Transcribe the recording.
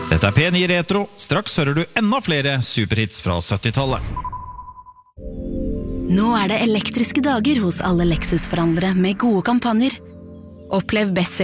Dette P9 Retro. Straks hører du enda flere superhits fra 70-tallet. Nå det elektriske dager hos alle Lexus-forhandlere med gode kampanjer. Opplev best